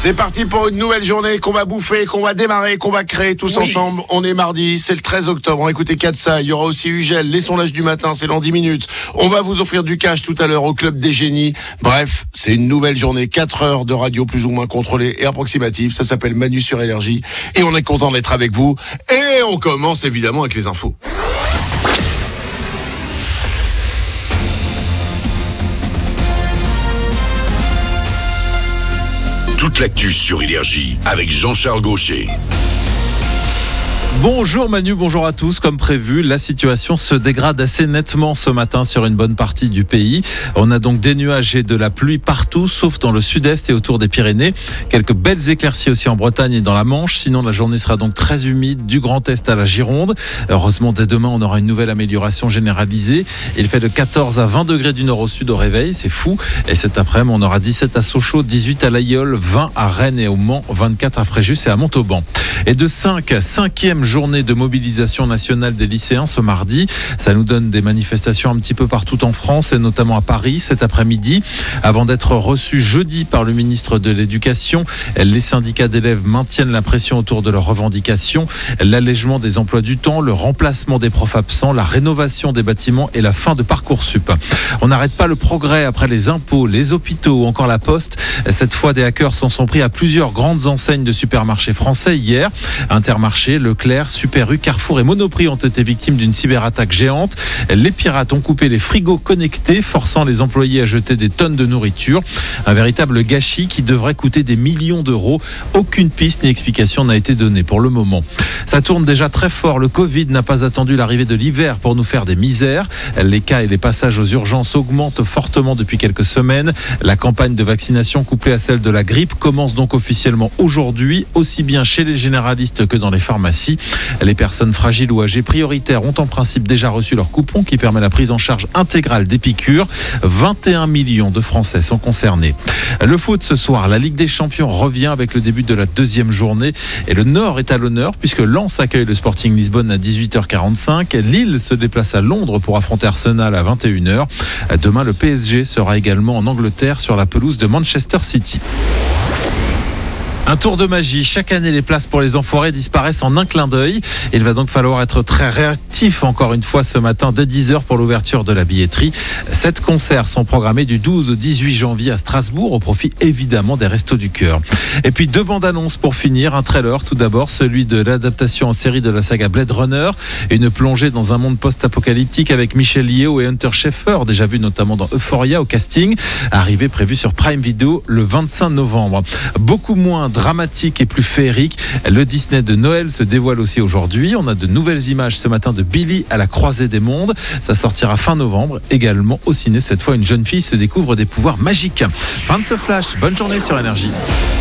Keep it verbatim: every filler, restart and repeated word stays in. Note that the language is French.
C'est parti pour une nouvelle journée qu'on va bouffer, qu'on va démarrer, qu'on va créer tous oui. ensemble. On est mardi, c'est le treize octobre. Écoutez Katsa, il y aura aussi Ugel, les sondages du matin, c'est dans dix minutes. On va vous offrir du cash tout à l'heure au Club des Génies. Bref, c'est une nouvelle journée, quatre heures de radio plus ou moins contrôlée et approximative. Ça s'appelle Manu sur Énergie. Et on est content d'être avec vous. Et on commence évidemment avec les infos. Toute l'actu sur Énergie avec Jean-Charles Gaucher. Bonjour Manu, bonjour à tous. Comme prévu, la situation se dégrade assez nettement ce matin sur une bonne partie du pays. On a donc des nuages et de la pluie partout, sauf dans le sud-est et autour des Pyrénées. Quelques belles éclaircies aussi en Bretagne et dans la Manche. Sinon, la journée sera donc très humide du Grand Est à la Gironde. Heureusement, dès demain, on aura une nouvelle amélioration généralisée. Il fait de quatorze à vingt degrés du nord au sud au réveil, c'est fou. Et cet après-midi, on aura dix-sept à Sochaux, dix-huit à l'Aïol, vingt à Rennes et au Mans, vingt-quatre à Fréjus et à Montauban. Et de cinq, cinquième journée de mobilisation nationale des lycéens ce mardi. Ça nous donne des manifestations un petit peu partout en France et notamment à Paris cet après-midi. Avant d'être reçus jeudi par le ministre de l'Éducation, les syndicats d'élèves maintiennent la pression autour de leurs revendications. L'allègement des emplois du temps, le remplacement des profs absents, la rénovation des bâtiments et la fin de Parcoursup. On n'arrête pas le progrès après les impôts, les hôpitaux ou encore la Poste. Cette fois, des hackers s'en sont pris à plusieurs grandes enseignes de supermarchés français hier. Intermarché, Leclerc, Super U, Carrefour et Monoprix ont été victimes d'une cyberattaque géante. Les pirates ont coupé les frigos connectés, forçant les employés à jeter des tonnes de nourriture. Un véritable gâchis qui devrait coûter des millions d'euros. Aucune piste ni explication n'a été donnée pour le moment. Ça tourne déjà très fort. Le Covid n'a pas attendu l'arrivée de l'hiver pour nous faire des misères. Les cas et les passages aux urgences augmentent fortement depuis quelques semaines. La campagne de vaccination couplée à celle de la grippe commence donc officiellement aujourd'hui, aussi bien chez les généralistes que dans les pharmacies. Les personnes fragiles ou âgées prioritaires ont en principe déjà reçu leur coupon qui permet la prise en charge intégrale des piqûres. vingt et un millions de Français sont concernés. Le foot ce soir, la Ligue des Champions revient avec le début de la deuxième journée et le Nord est à l'honneur puisque Lens accueille le Sporting Lisbonne à dix-huit heures quarante-cinq. Lille se déplace à Londres pour affronter Arsenal à vingt et une heures. Demain, le P S G sera également en Angleterre sur la pelouse de Manchester City. Un tour de magie. Chaque année, les places pour les enfoirés disparaissent en un clin d'œil. Il va donc falloir être très réactif encore une fois ce matin dès dix heures pour l'ouverture de la billetterie. Sept concerts sont programmés du douze au dix-huit janvier à Strasbourg au profit évidemment des Restos du Cœur. Et puis deux bandes annonces pour finir. Un trailer tout d'abord, celui de l'adaptation en série de la saga Blade Runner. Une plongée dans un monde post-apocalyptique avec Michelle Yeoh et Hunter Schafer, déjà vu notamment dans Euphoria au casting. Arrivée prévue sur Prime Video le vingt-cinq novembre. Beaucoup moins dramatique et plus féerique. Le Disney de Noël se dévoile aussi aujourd'hui. On a de nouvelles images ce matin de Billy à la croisée des mondes. Ça sortira fin novembre. Également au ciné, cette fois, une jeune fille se découvre des pouvoirs magiques. Fin de ce flash. Bonne journée sur Énergie.